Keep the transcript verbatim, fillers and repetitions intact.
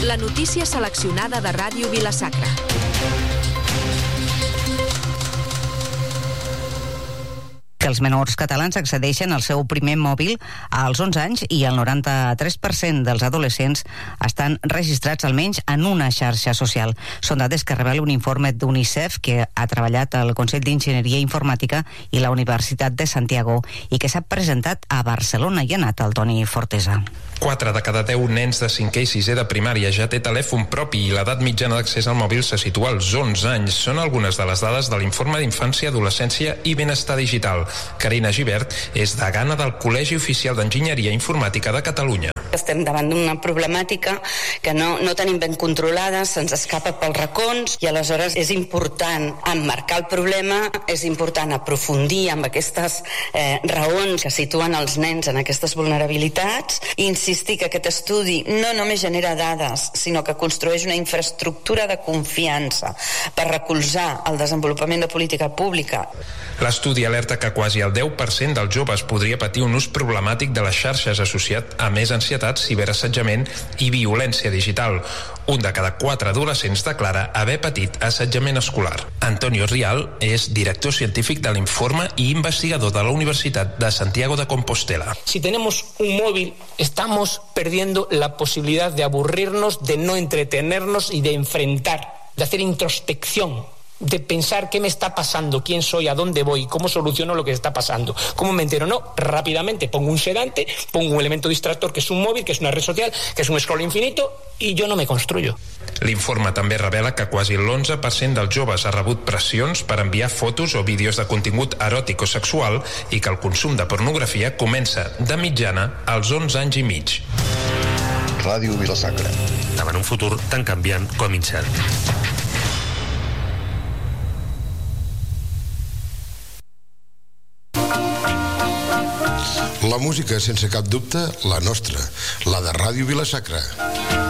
La notícia seleccionada de Ràdio Vila-sacra. Que els menors catalans accedeixen al seu primer mòbil als onze anys i el noranta-tres per cent dels adolescents estan registrats almenys en una xarxa social. Són dades que revela un informe d'UNICEF que ha treballat el Consell d'Enginyeria Informàtica i la Universitat de Santiago i que s'ha presentat a Barcelona i ha anat el Toni Fortesa. quatre de cada deu nens de cinquè i sisè de primària ja té telèfon propi i l'edat mitjana d'accés al mòbil se situa als onze anys. Són algunes de les dades de l'informe d'Infància, Adolescència i Benestar Digital. Carina Gibert és degana del Col·legi Oficial d'Enginyeria Informàtica de Catalunya. Estem davant d'una problemàtica que no, no tenim ben controlada, se'ns escapa pels racons i aleshores és important emmarcar el problema, és important aprofundir amb aquestes eh, raons que situen els nens en aquestes vulnerabilitats i insistir que aquest estudi no només genera dades, sinó que construeix una infraestructura de confiança per recolzar el desenvolupament de política pública. L'estudi alerta que quasi el deu per cent dels joves podria patir un ús problemàtic de les xarxes associat a més ansietat, ciberassetjament i violència digital. Un de cada quatre adolescents declara haver patit assetjament escolar. Antonio Rial és director científic de l'Informe i investigador de la Universitat de Santiago de Compostela. Si tenemos un móvil, estamos perdiendo la posibilidad de aburrirnos, de no entretenernos y de enfrentar, de hacer introspección, de pensar qué me está pasando, quién soy, a dónde voy, cómo soluciono lo que está pasando, cómo me entero. No, rápidamente pongo un sedante, pongo un elemento distractor que és un mòbil, que és una red social, que és un scroll infinito i jo no me construyo. L'informe també revela que quasi l'onze per cent dels joves ha rebut pressions per enviar fotos o vídeos de contingut eròtic o sexual i que el consum de pornografia comença de mitjana als onze anys i mig. Ràdio Vila-sacra. Davant un futur tan canviant com incert. La música, sense cap dubte, la nostra, la de Ràdio Vila-sacra.